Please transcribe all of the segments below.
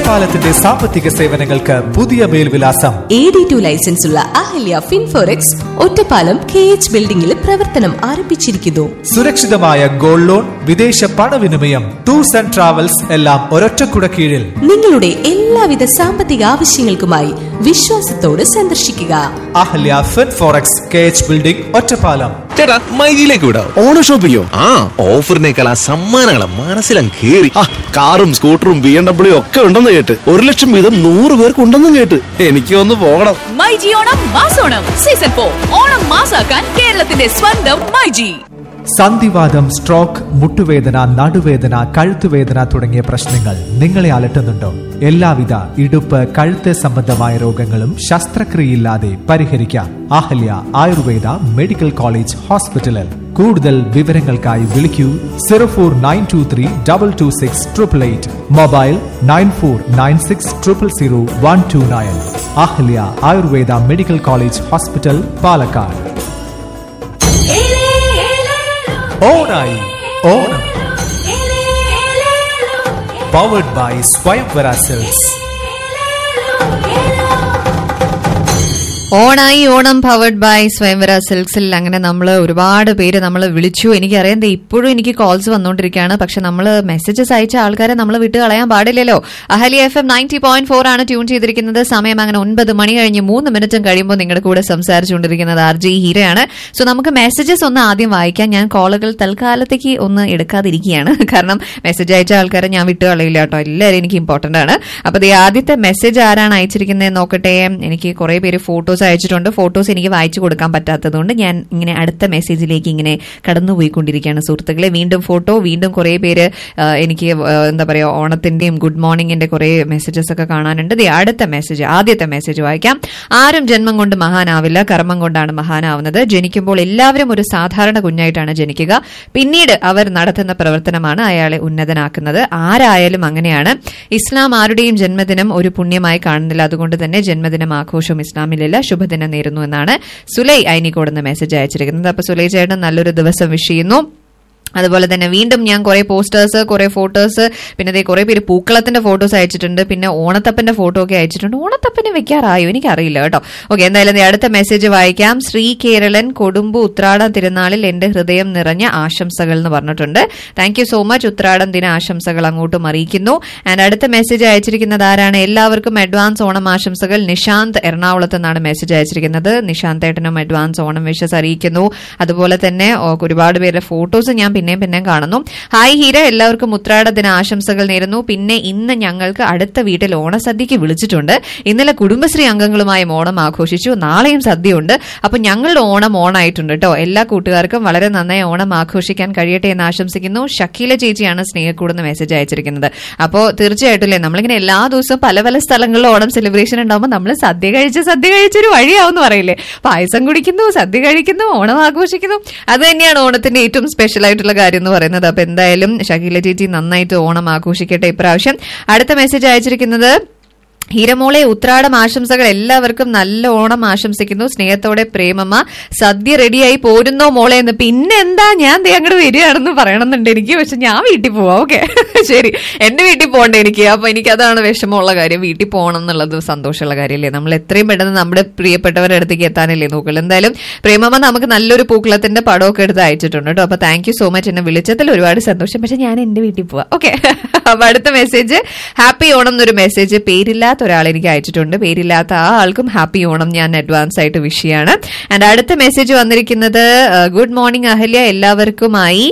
ഒറ്റപ്പാലത്തിന്റെ സാമ്പത്തിക സേവനങ്ങൾക്ക് പുതിയ മേൽവിലാസം. AD2 ലൈസൻസ് ഉള്ള അഹല്യ ഫിൻഫോറെക്സ് ഒറ്റപ്പാലം KH ബിൽഡിംഗിൽ പ്രവർത്തനം ആരംഭിച്ചിരിക്കുന്നു. സുരക്ഷിതമായ ഗോൾഡ് ലോൺ, വിദേശ പണവിനിമയം, ടൂർസ് ആൻഡ് ട്രാവൽസ് എല്ലാം ഒരൊറ്റക്കുട കീഴിൽ. നിങ്ങളുടെ എല്ലാവിധ സാമ്പത്തിക ആവശ്യങ്ങൾക്കുമായി വിശ്വാസത്തോട് സന്ദർശിക്കുക അഹല്യ ഫിൻഫോറെക്സ് KH ബിൽഡിംഗ്, ഒറ്റപ്പാലം. ചേട്ടാ, മൈജിയിലേക്ക് വിടാം. ഓണ ഷോപ്പിങ്ങോ? ആ, ഓഫറിനേക്കാൾ ആ സമ്മാനങ്ങളെ മനസ്സിലും കേറി. കാറും സ്കൂട്ടറും BMW ഒക്കെ ഉണ്ടെന്ന് കേട്ട്. 1 ലക്ഷം വീതം 100 പേർക്ക് ഉണ്ടെന്നും കേട്ട്. എനിക്ക് ഒന്ന് പോകണം. മൈജി ഓണം മാസോണം സീസൺ 4 ഓണം മാസാക്കാൻ കേരളത്തിന്റെ സ്വന്തം മൈജി. സന്ധിവാതം, സ്ട്രോക്ക്, മുട്ടുവേദന, നടുവേദന, കഴുത്തുവേദന തുടങ്ങിയ പ്രശ്നങ്ങൾ നിങ്ങളെ അലട്ടുന്നുണ്ടോ? എല്ലാവിധ ഇടുപ്പ്, കഴുത്ത് സംബന്ധമായ രോഗങ്ങളും ശസ്ത്രക്രിയയില്ലാതെ പരിഹരിക്കാം അഹല്യ ആയുർവേദ മെഡിക്കൽ കോളേജ് ഹോസ്പിറ്റലിൽ. കൂടുതൽ വിവരങ്ങൾക്കായി വിളിക്കൂ 0492322688, mobile 9496000129. Ahalya Ayurveda medical college hospital, Palakkad. ഓണായി ഓണം, പവർഡ് ബൈ സ്വയംവര സിൽക്സ്. ഓണായി ഓണം പവർഡ് ബൈ സ്വയംവര സിൽക്സിൽ. അങ്ങനെ നമ്മൾ ഒരുപാട് പേര് നമ്മൾ വിളിച്ചു. എനിക്കറിയാം ഇപ്പോഴും എനിക്ക് കോൾസ് വന്നുകൊണ്ടിരിക്കുകയാണ്. പക്ഷെ നമ്മൾ മെസ്സേജസ് അയച്ച ആൾക്കാരെ നമ്മൾ വിട്ട് കളയാൻ പാടില്ലല്ലോ. അഹല്യ FM 90.4 ആണ് ട്യൂൺ ചെയ്തിരിക്കുന്നത്. സമയം അങ്ങനെ 9 മണി കഴിഞ്ഞ് 3 മിനിറ്റും കഴിയുമ്പോൾ നിങ്ങളുടെ കൂടെ സംസാരിച്ചുകൊണ്ടിരിക്കുന്നത് RJ ഹീരയാണ്. സോ നമുക്ക് മെസ്സേജസ് ഒന്ന് ആദ്യം വായിക്കാം. ഞാൻ കോളുകൾ തൽക്കാലത്തേക്ക് ഒന്ന് എടുക്കാതിരിക്കുകയാണ്. കാരണം മെസ്സേജ് അയച്ച ആൾക്കാരെ ഞാൻ വിട്ട് കളയില്ല കേട്ടോ. എല്ലാവരും എനിക്ക് ഇമ്പോർട്ടന്റ് ആണ്. അപ്പൊ ആദ്യത്തെ മെസ്സേജ് ആരാണ് അയച്ചിരിക്കുന്നത് നോക്കട്ടെ. എനിക്ക് കുറെ പേര് ഫോട്ടോസ് അയച്ചിട്ടുണ്ട്. ഫോട്ടോസ് എനിക്ക് വായിച്ചു കൊടുക്കാൻ പറ്റാത്തതുകൊണ്ട് ഞാൻ ഇങ്ങനെ അടുത്ത മെസ്സേജിലേക്ക് ഇങ്ങനെ കടന്നുപോയിക്കൊണ്ടിരിക്കുകയാണ് സുഹൃത്തുക്കളെ. വീണ്ടും ഫോട്ടോ, വീണ്ടും കുറെ പേര് എനിക്ക് എന്താ പറയാ ഓണത്തിന്റെയും ഗുഡ് മോർണിംഗിന്റെ കുറെ മെസ്സേജസ് ഒക്കെ കാണാനുണ്ട്. അടുത്ത മെസ്സേജ്, ആദ്യത്തെ മെസ്സേജ് വായിക്കാം. ആരും ജന്മം കൊണ്ട് മഹാനാവില്ല, കർമ്മം കൊണ്ടാണ് മഹാനാവുന്നത്. ജനിക്കുമ്പോൾ എല്ലാവരും ഒരു സാധാരണ കുഞ്ഞായിട്ടാണ് ജനിക്കുക. പിന്നീട് അവർ നടത്തുന്ന പ്രവർത്തനമാണ് അയാളെ ഉന്നതനാക്കുന്നത്. ആരായാലും അങ്ങനെയാണ്. ഇസ്ലാം ആരുടെയും ജന്മദിനം ഒരു പുണ്യമായി കാണുന്നില്ല. അതുകൊണ്ട് തന്നെ ജന്മദിനം ആഘോഷവും ഇസ്ലാമിലില്ല. ശുഭദിനം നേരുന്നു എന്നാണ് സുലൈ അയനിക്കോട് നിന്ന് മെസ്സേജ് അയച്ചിരിക്കുന്നത്. അപ്പൊ സുലൈ ചേട്ടൻ നല്ലൊരു ദിവസം വിഷ് ചെയ്യുന്നു. അതുപോലെ തന്നെ വീണ്ടും ഞാൻ കുറെ പോസ്റ്റേഴ്സ്, കുറെ ഫോട്ടോസ്, പിന്നെ കുറെ പേര് പൂക്കളത്തിന്റെ ഫോട്ടോസ് അയച്ചിട്ടുണ്ട്. പിന്നെ ഓണത്തപ്പന്റെ ഫോട്ടോ ഒക്കെ അയച്ചിട്ടുണ്ട്. ഓണത്തപ്പനെ വെക്കാറായോ എനിക്കറിയില്ല കേട്ടോ. ഓക്കെ, എന്തായാലും അടുത്ത മെസ്സേജ് വായിക്കാം. ശ്രീ കേരളൻ കൊടുമ്പു ഉത്രാടം തിരുനാളിൽ എന്റെ ഹൃദയം നിറഞ്ഞ ആശംസകൾ എന്ന് പറഞ്ഞിട്ടുണ്ട്. Thank you so much. Uthradam ദിന ആശംസകൾ അങ്ങോട്ടും അറിയിക്കുന്നു. ആൻഡ് അടുത്ത മെസ്സേജ് അയച്ചിരിക്കുന്നത് ആരാണ്? എല്ലാവർക്കും അഡ്വാൻസ് ഓണം ആശംസകൾ. നിഷാന്ത് എറണാകുളത്ത് നിന്നാണ് മെസ്സേജ് അയച്ചിരിക്കുന്നത്. നിഷാന്ത് ഏട്ടനും അഡ്വാൻസ് ഓണം വിഷസ് അറിയിക്കുന്നു. അതുപോലെ തന്നെ ഒരുപാട് പേരുടെ ഫോട്ടോസ് ഞാൻ പിന്നെ കാണുന്നു. ഹായ് ഹീര, എല്ലാവർക്കും ഉത്രാട ദിന ആശംസകൾ നേരുന്നു. പിന്നെ ഇന്ന് ഞങ്ങൾക്ക് അടുത്ത വീട്ടിൽ ഓണസദ്യക്ക് വിളിച്ചിട്ടുണ്ട്. ഇന്നലെ കുടുംബശ്രീ അംഗങ്ങളുമായി ഓണം ആഘോഷിച്ചു. നാളെയും സദ്യയുണ്ട്. അപ്പൊ ഞങ്ങളുടെ ഓണം ഓണായിട്ടുണ്ട് കേട്ടോ. എല്ലാ കൂട്ടുകാർക്കും വളരെ നന്നായി ഓണം ആഘോഷിക്കാൻ കഴിയട്ടെ എന്ന് ആശംസിക്കുന്നു. ഷക്കീല ചേച്ചിയാണ് സ്നേഹക്കൂടുന്ന മെസ്സേജ് അയച്ചിരിക്കുന്നത്. അപ്പോൾ തീർച്ചയായിട്ടും അല്ലേ, നമ്മളിങ്ങനെ എല്ലാ ദിവസവും പല പല സ്ഥലങ്ങളിലും ഓണം സെലിബ്രേഷൻ ഉണ്ടാകുമ്പോൾ നമ്മൾ സദ്യ കഴിച്ചൊരു വഴിയാവും പറയില്ലേ. പായസം കുടിക്കുന്നു, സദ്യ കഴിക്കുന്നു, ഓണം ആഘോഷിക്കുന്നു. അത് തന്നെയാണ് ഓണത്തിന്റെ ഏറ്റവും സ്പെഷ്യൽ ആയിട്ടുള്ള കാര്യം എന്ന് പറയുന്നത്. അപ്പൊ എന്തായാലും ഷക്കീല ചേച്ചി നന്നായിട്ട് ഓണം ആഘോഷിക്കട്ടെ ഇപ്രാവശ്യം. അടുത്ത മെസ്സേജ് അയച്ചിരിക്കുന്നത് ഹീരമോളെ ഉത്രാടം ആശംസകൾ. എല്ലാവർക്കും നല്ല ഓണം ആശംസിക്കുന്നു. സ്നേഹത്തോടെ പ്രേമമ്മ. സദ്യ റെഡിയായി പോരുന്നോ മോളെ എന്ന്. പിന്നെ എന്താ, ഞാൻ അങ്ങോട്ട് വരികയാണെന്ന് പറയണമെന്നുണ്ട് എനിക്ക്. പക്ഷെ ഞാൻ വീട്ടിൽ പോവാം. ഓക്കെ ശരി, എന്റെ വീട്ടിൽ പോകണ്ടേ എനിക്ക്. അപ്പൊ എനിക്കതാണ് വിഷമമുള്ള കാര്യം. വീട്ടിൽ പോകണം എന്നുള്ളത് സന്തോഷമുള്ള കാര്യമല്ലേ. നമ്മൾ എത്രയും പെട്ടെന്ന് നമ്മുടെ പ്രിയപ്പെട്ടവരുടെ അടുത്തേക്ക് എത്താനല്ലേ നോക്കുള്ളൂ. എന്തായാലും പ്രേമമ്മ നമുക്ക് നല്ലൊരു പൂക്കളത്തിന്റെ പടമൊക്കെ എടുത്ത് അയച്ചിട്ടുണ്ട് കേട്ടോ. അപ്പൊ താങ്ക് യു സോ മച്ച്. എന്നെ വിളിച്ചതിൽ ഒരുപാട് സന്തോഷം. പക്ഷെ ഞാൻ എന്റെ വീട്ടിൽ പോവാം. ഓക്കെ, അപ്പൊ അടുത്ത മെസ്സേജ് ഹാപ്പി ഓണം എന്നൊരു മെസ്സേജ് പേരില്ലാത്ത ഒരാൾ എനിക്ക് അയച്ചിട്ടുണ്ട്. പേരില്ലാത്ത ആ ആൾക്കും ഹാപ്പി ഓണം ഞാൻ അഡ്വാൻസ് ആയിട്ട് വിഷ് ചെയ്യാണ്. ആൻഡ് അടുത്ത മെസ്സേജ് വന്നിരിക്കുന്നത് ഗുഡ് മോർണിംഗ് അഹല്യ, എല്ലാവർക്കുമായി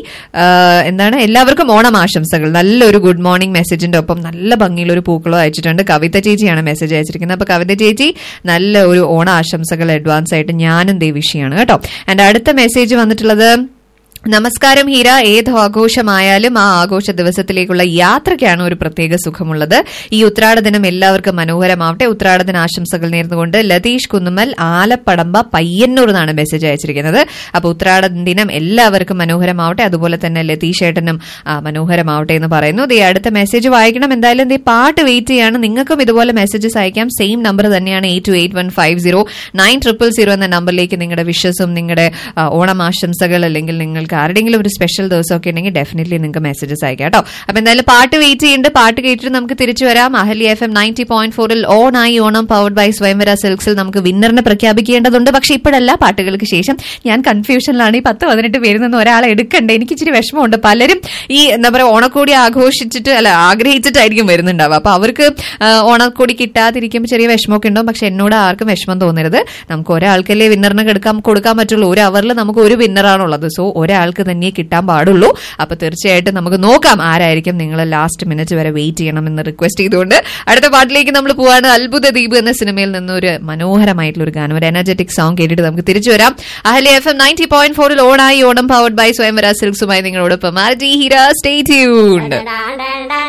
എല്ലാവർക്കും ഓണം ആശംസകൾ. നല്ലൊരു ഗുഡ് മോർണിംഗ് മെസ്സേജിന്റെ ഒപ്പം നല്ല ഭംഗിയുള്ള ഒരു പൂക്കളോ അയച്ചിട്ടുണ്ട്. കവിത ചേച്ചിയാണ് മെസ്സേജ് അയച്ചിരിക്കുന്നത്. അപ്പൊ കവിത ചേച്ചി നല്ല ഒരു ഓണ ആശംസകൾ അഡ്വാൻസ് ആയിട്ട് ഞാനും വിഷ് ചെയ്യാണ് കേട്ടോ. ആൻഡ് അടുത്ത മെസ്സേജ് വന്നിട്ടുള്ളത് നമസ്കാരം ഹീര, ഏത് ആഘോഷമായാലും ആ ആഘോഷ ദിവസത്തിലേക്കുള്ള യാത്രയ്ക്കാണ് ഒരു പ്രത്യേക സുഖമുള്ളത്. ഈ ഉത്രാട ദിനം എല്ലാവർക്കും മനോഹരമാവട്ടെ. ഉത്രാടദിന ആശംസകൾ നേർന്നുകൊണ്ട് ലതീഷ് കുന്നുമൽ ആലപ്പടമ്പ പയ്യന്നൂർ എന്നാണ് മെസ്സേജ് അയച്ചിരിക്കുന്നത്. അപ്പൊ ഉത്രാട ദിനം എല്ലാവർക്കും മനോഹരമാവട്ടെ. അതുപോലെ തന്നെ ലതീഷ് ഏട്ടനും മനോഹരമാവട്ടെ എന്ന് പറയുന്നു. അടുത്ത മെസ്സേജ് വായിക്കണം. എന്തായാലും പാട്ട് വെയിറ്റ് ചെയ്യാണ്. നിങ്ങൾക്കും ഇതുപോലെ മെസ്സേജസ് അയക്കാം. സെയിം നമ്പർ തന്നെയാണ് 8281509000 എന്ന നമ്പറിലേക്ക് നിങ്ങളുടെ വിഷസും നിങ്ങളുടെ ഓണം ആശംസകൾ അല്ലെങ്കിൽ നിങ്ങൾക്ക് നിങ്ങൾക്ക് ആരുടെയെങ്കിലും ഒരു സ്പെഷ്യൽ ദിവസമൊക്കെ ഉണ്ടെങ്കിൽ ഡെഫിനറ്റ്ലി നിങ്ങൾക്ക് മെസ്സേജസ് അയക്കാം കേട്ടോ. അപ്പൊ എന്തായാലും പാട്ട് വെയിറ്റ് ചെയ്യുന്നുണ്ട്. പാട്ട് കേട്ടിട്ട് നമുക്ക് തിരിച്ചു വരാം. അഹല്യ FM 90.4 ഓണായി ഓണം പവർഡ് ബൈ സ്വയംവര സിൽക്സിൽ നമുക്ക് വിന്നറിനെ പ്രഖ്യാപിക്കേണ്ടതുണ്ട്. പക്ഷെ ഇപ്പോഴല്ല, പാട്ടുകൾക്ക് ശേഷം. ഞാൻ കൺഫ്യൂഷനിലാണ്. ഈ 10-18 പേരിൽ നിന്ന് ഒരാളെ എടുക്കണ്ടേ? എനിക്ക് ഇച്ചിരി വിഷമമുണ്ട്. പലരും ഈ എന്താ പറയുക ഓണക്കോടി ആഘോഷിച്ചിട്ട് ആഗ്രഹിച്ചിട്ടായിരിക്കും വരുന്നുണ്ടാവുക. അപ്പൊ അവർക്ക് ഓണക്കോടി കിട്ടാതിരിക്കുമ്പോൾ ചെറിയ വിഷമമൊക്കെ ഉണ്ടാവും. പക്ഷെ എന്നോട് ആർക്കും വിഷമം തോന്നരുത്. നമുക്ക് ഒരാൾക്കല്ലേ വിന്നറിനെ കൊടുക്കാൻ പറ്റുള്ളൂ. ഒരു അവറിൽ നമുക്ക് ഒരു വിന്നറാണുള്ളത്. സോ ഒരാൾക്ക് തന്നെ കിട്ടാൻ പാടുള്ളൂ. അപ്പൊ തീർച്ചയായിട്ടും നമുക്ക് നോക്കാം ആരായിരിക്കും. നിങ്ങൾ ലാസ്റ്റ് മിനിറ്റ് വരെ വെയിറ്റ് ചെയ്യണം എന്ന് റിക്വസ്റ്റ് ചെയ്തുകൊണ്ട് അടുത്ത പാട്ടിലേക്ക് നമ്മൾ പോവാണ്. അത്ഭുത ദ്വീപ് എന്ന സിനിമയിൽ നിന്ന് ഒരു മനോഹരമായിട്ടുള്ള ഒരു ഗാനം, ഒരു എനർജറ്റിക് സോങ് കേട്ടിട്ട് നമുക്ക് തിരിച്ചു വരാം. അഹല്യ FM 90.4 ഓണായി ഓണം പവർഡ് ബൈ സ്വയംവര സിൽക്സുമായി നിങ്ങളോടൊപ്പം സ്റ്റേ ട്യൂൺഡ്.